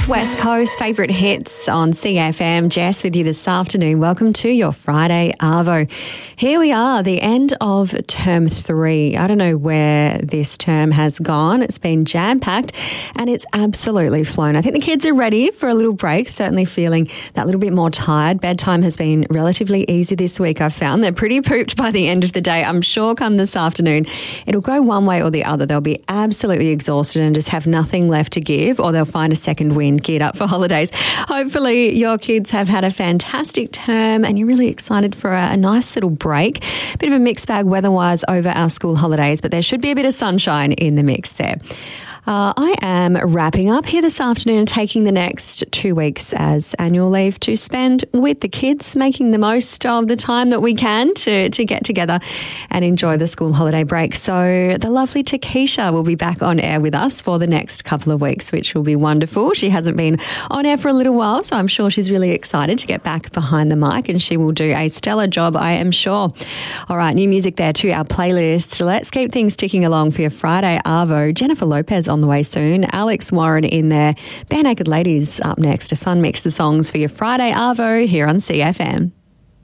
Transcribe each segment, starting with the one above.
Northwest Coast favourite hits on CFM. Jess with you this afternoon. Welcome to your Friday Arvo. Here we are, the end of term 3. I don't know where this term has gone. It's been jam-packed and it's absolutely flown. I think the kids are ready for a little break, certainly feeling that little bit more tired. Bedtime has been relatively easy this week, I've found. They're pretty pooped by the end of the day. I'm sure come this afternoon, it'll go one way or the other. They'll be absolutely exhausted and just have nothing left to give, or they'll find a second wind geared up for holidays. Hopefully your kids have had a fantastic term and you're really excited for a nice little break. Bit of a mixed bag weather-wise over our school holidays, but there should be a bit of sunshine in the mix there. I am wrapping up here this afternoon and taking the next 2 weeks as annual leave to spend with the kids, making the most of the time that we can to get together and enjoy the school holiday break. So the lovely Takesha will be back on air with us for the next couple of weeks, which will be wonderful. She hasn't been on air for a little while, so I'm sure she's really excited to get back behind the mic, and she will do a stellar job, I am sure. All right, new music there to our playlist. Let's keep things ticking along for your Friday Arvo. Jennifer Lopez on the way soon. Alex Warren in there. Bare Naked Ladies up next. A fun mix of songs for your Friday Arvo here on CFM.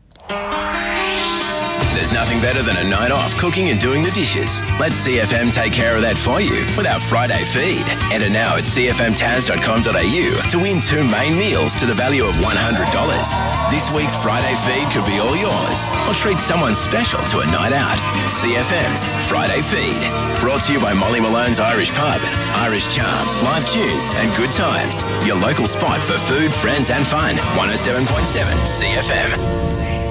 There's nothing better than a night off cooking and doing the dishes. Let CFM take care of that for you with our Friday feed. Enter now at cfmtaz.com.au to win 2 main meals to the value of $100. This week's Friday feed could be all yours, or treat someone special to a night out. CFM's Friday feed. Brought to you by Molly Malone's Irish Pub, Irish Charm, live tunes and good times. Your local spot for food, friends and fun. 107.7 CFM.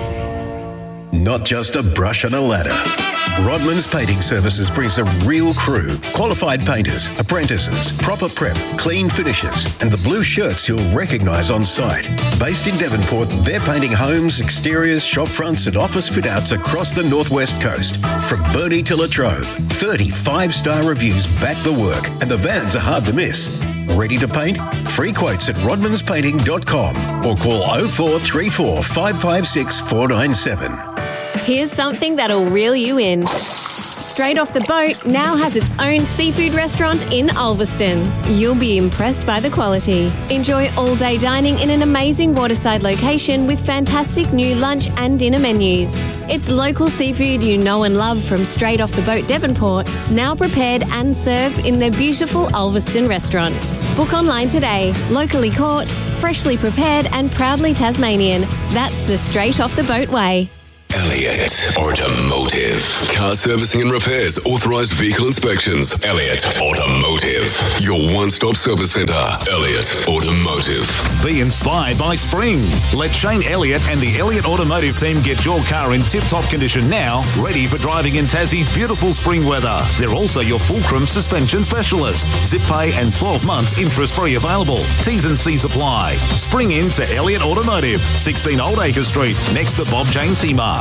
Not just a brush and a ladder. Rodman's Painting Services brings a real crew, qualified painters, apprentices, proper prep, clean finishes, and the blue shirts you'll recognise on site. Based in Devonport, they're painting homes, exteriors, shop fronts and office fit-outs across the Northwest Coast. From Burnie to Latrobe, 30 5-star reviews back the work, and the vans are hard to miss. Ready to paint? Free quotes at rodmanspainting.com or call 0434 556 497. Here's something that'll reel you in. Straight Off the Boat now has its own seafood restaurant in Ulverston. You'll be impressed by the quality. Enjoy all-day dining in an amazing waterside location with fantastic new lunch and dinner menus. It's local seafood you know and love from Straight Off the Boat Devonport, now prepared and served in their beautiful Ulverston restaurant. Book online today. Locally caught, freshly prepared and proudly Tasmanian. That's the Straight Off the Boat way. Elliott Automotive. Car servicing and repairs, authorised vehicle inspections. Elliott Automotive. Your one-stop service centre. Elliott Automotive. Be inspired by spring. Let Shane Elliott and the Elliott Automotive team get your car in tip-top condition now, ready for driving in Tassie's beautiful spring weather. They're also your fulcrum suspension specialist. Zip pay and 12 months interest-free available. T's and C's apply. Spring in to Elliott Automotive, 16 Old Acre Street, next to Bob Jane T-Mart.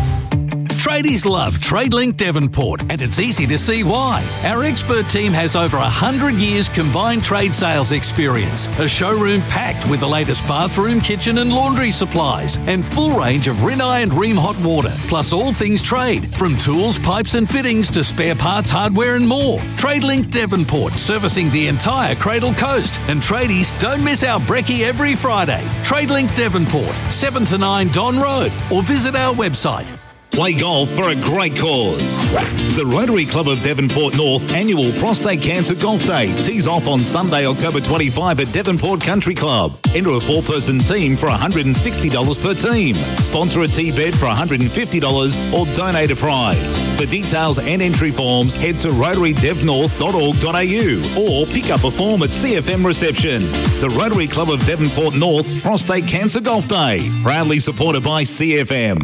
Tradies love TradeLink Devonport, and it's easy to see why. Our expert team has over 100 years combined trade sales experience, a showroom packed with the latest bathroom, kitchen and laundry supplies, and full range of Rinnai and Rheem hot water, plus all things trade, from tools, pipes and fittings to spare parts, hardware and more. TradeLink Devonport, servicing the entire Cradle Coast. And tradies, don't miss our brekkie every Friday. TradeLink Devonport, 7 to 9 Don Road, or visit our website. Play golf for a great cause. The Rotary Club of Devonport North annual Prostate Cancer Golf Day tees off on Sunday, October 25 at Devonport Country Club. Enter a 4-person team for $160 per team. Sponsor a tee bed for $150 or donate a prize. For details and entry forms, head to rotarydevnorth.org.au or pick up a form at CFM reception. The Rotary Club of Devonport North's Prostate Cancer Golf Day, proudly supported by CFM.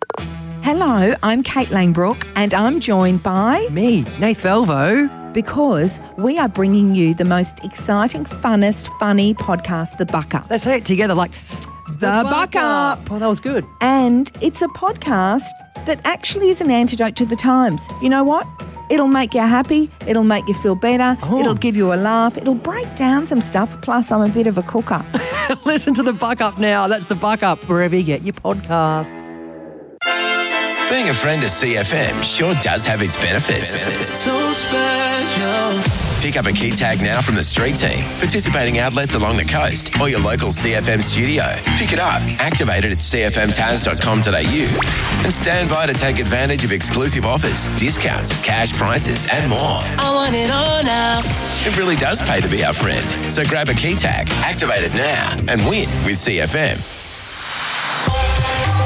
Hello, I'm Kate Langbrook and I'm joined by... me, Nath Velvo. Because we are bringing you the most exciting, funnest, funny podcast, The Buck Up. Let's say it together like... The Buck Up. Oh, that was good. And it's a podcast that actually is an antidote to the times. You know what? It'll make you happy. It'll make you feel better. Oh. It'll give you a laugh. It'll break down some stuff. Plus, I'm a bit of a cooker. Listen to The Buck Up now. That's The Buck Up, wherever you get your podcasts. Being a friend of CFM sure does have its benefits. So special. Pick up a key tag now from the street team, participating outlets along the coast, or your local CFM studio. Pick it up, activate it at cfmtaz.com.au, and stand by to take advantage of exclusive offers, discounts, cash prizes, and more. I want it all now. It really does pay to be our friend. So grab a key tag, activate it now, and win with CFM.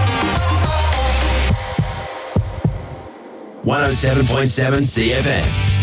107.7 CFM.